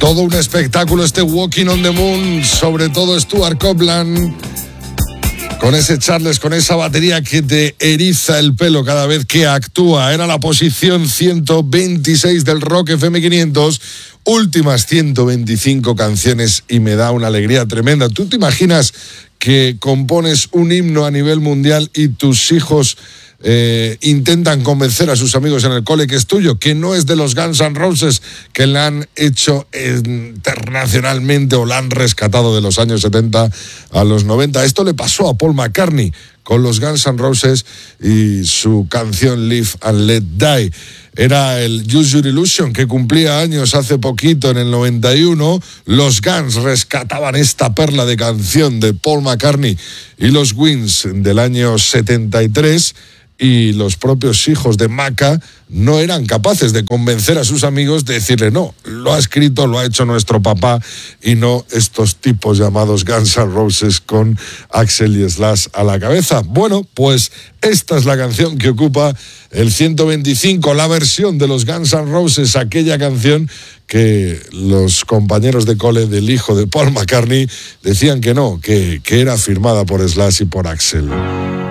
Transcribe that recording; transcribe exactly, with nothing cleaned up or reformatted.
Todo un espectáculo este Walking on the Moon, sobre todo Stuart Copeland, con ese Charles, con esa batería que te eriza el pelo cada vez que actúa. Era la posición ciento veintiséis del Rock F M quinientos, últimas ciento veinticinco canciones y me da una alegría tremenda. ¿Tú te imaginas que compones un himno a nivel mundial y tus hijos eh, intentan convencer a sus amigos en el cole que es tuyo, que no es de los Guns N' Roses, que la han hecho internacionalmente o la han rescatado de los años setenta a los noventa? Esto le pasó a Paul McCartney con los Guns N' Roses y su canción Live and Let Die. Era el Use Your Illusion, que cumplía años hace poquito, en el noventa y uno. Los Guns rescataban esta perla de canción de Paul McCartney y los Wings del año setenta y tres, y los propios hijos de Maca no eran capaces de convencer a sus amigos de decirle no, lo ha escrito, lo ha hecho nuestro papá y no estos tipos llamados Guns N' Roses con Axl y Slash a la cabeza. Bueno, pues esta es la canción que ocupa el ciento veinticinco, la versión de los Guns N' Roses, aquella canción que los compañeros de cole del hijo de Paul McCartney decían que no, que, que era firmada por Slash y por Axl.